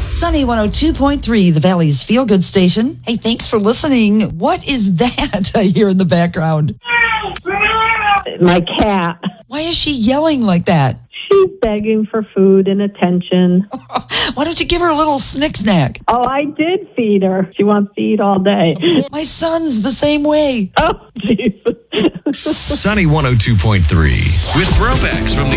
Sunny 102.3, the Valley's Feel Good Station. Hey, thanks for listening. What is that I hear in the background? My cat. Why is she yelling like that? She's begging for food and attention. Why don't you give her a little snick snack? Oh, I did feed her. She wants to eat all day. My son's the same way. Oh, jeez. Sunny 102.3 with throwbacks from the